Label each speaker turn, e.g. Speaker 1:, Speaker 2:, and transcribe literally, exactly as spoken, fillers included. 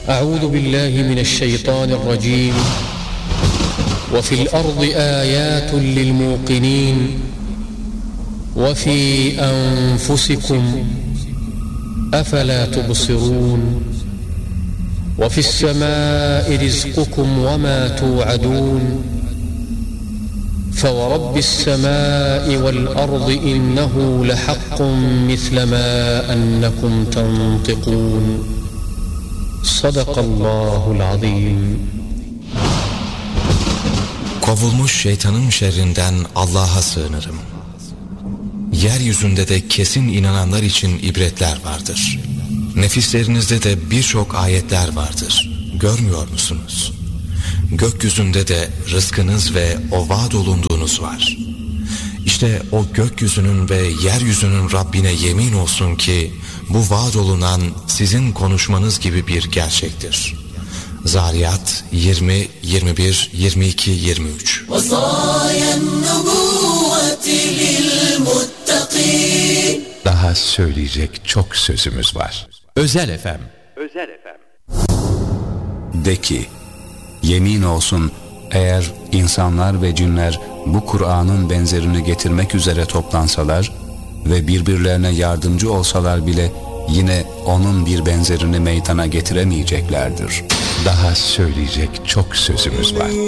Speaker 1: أعوذ بالله من الشيطان الرجيم وفي الأرض آيات للموقنين وفي أنفسكم أفلا تبصرون وفي السماء رزقكم وما توعدون فورب السماء والأرض إنه لحق مثل ما أنكم تنطقون صدق الله العظيم.
Speaker 2: Kovulmuş şeytanın şerrinden Allah'a sığınırım. Yeryüzünde de kesin inananlar için ibretler vardır. Nefislerinizde de birçok ayetler vardır. Görmüyor musunuz? Gökyüzünde de rızkınız ve o vaad olunduğunuz var. İşte o gökyüzünün ve yeryüzünün Rabbine yemin olsun ki bu vaad olunan sizin konuşmanız gibi bir gerçektir. Zariyat yirmi, yirmi bir, yirmi iki, yirmi üç.
Speaker 3: Daha söyleyecek çok sözümüz var. Özel Efem.
Speaker 4: Özel Efem.
Speaker 5: De ki, yemin olsun eğer insanlar ve cinler bu Kur'an'ın benzerini getirmek üzere toplansalar ve birbirlerine yardımcı olsalar bile yine onun bir benzerini meydana getiremeyeceklerdir.
Speaker 3: Daha söyleyecek çok sözümüz var.